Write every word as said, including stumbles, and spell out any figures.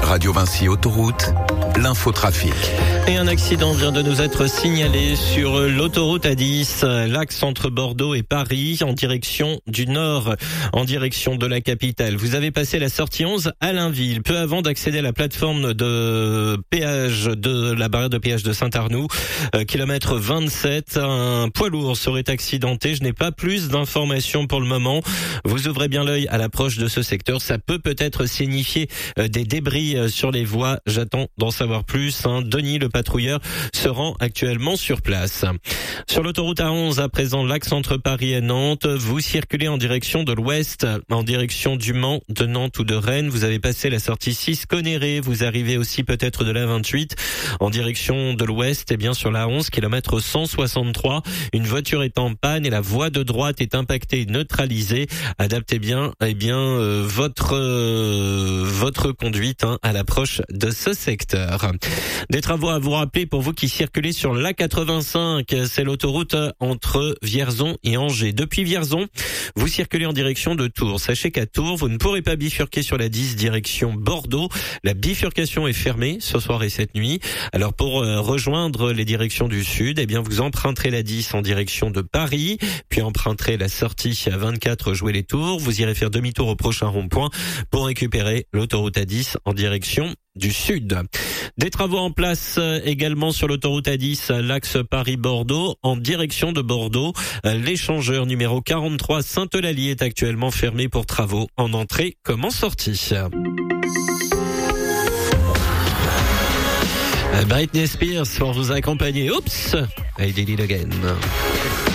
Radio Vinci Autoroute, l'infotrafic. Et un accident vient de nous être signalé sur l'autoroute A dix, l'axe entre Bordeaux et Paris, en direction du nord, en direction de la capitale. Vous avez passé la sortie onze à Allainville, peu avant d'accéder à la plateforme de péage de la barrière de péage de Saint-Arnoux, euh, kilomètre vingt-sept. Un poids lourd serait accidenté. Je n'ai pas plus d'informations pour le moment. Vous ouvrez bien l'œil à l'approche de ce secteur. Ça peut peut-être signifier euh, des débris euh, sur les voies. J'attends d'en savoir plus. Hein. Denis, le patrouilleur, se rend actuellement sur place. Sur l'autoroute A onze, à présent, l'axe entre Paris et Nantes, vous circulez en direction de l'ouest, en direction du Mans, de Nantes ou de Rennes. Vous avez passé la sortie six Conéré, vous arrivez aussi peut-être de la vingt-huit en direction de l'ouest. Et bien sur la onze, kilomètre cent soixante-trois, une voiture est en panne et la voie de droite est impactée, neutralisée. Adaptez bien, eh bien euh, votre euh, votre conduite hein, à l'approche de ce secteur. Des travaux à vous rappeler pour vous qui circulez sur l'A quatre-vingt-cinq, c'est l'autoroute entre Vierzon et Angers. Depuis Vierzon, vous circulez en direction de Tours. Sachez qu'à Tours, vous ne pourrez pas bifurquer sur la dix direction Bordeaux. La bifurcation est fermée ce soir et cette nuit. Alors pour euh, rejoindre les directions du sud, eh bien vous emprunterez la dix en direction de Paris, puis emprunterez la sortie à vingt-quatre jouer les Tours. Vous irez faire demi-tour au prochain rond-point pour récupérer l'autoroute A dix en direction du sud. Des travaux en place également sur l'autoroute A dix, l'axe Paris-Bordeaux, en direction de Bordeaux. L'échangeur numéro quarante-trois Saint-Eulalie est actuellement fermé pour travaux en entrée comme en sortie. Britney Spears pour vous accompagner. Oups, I did it again.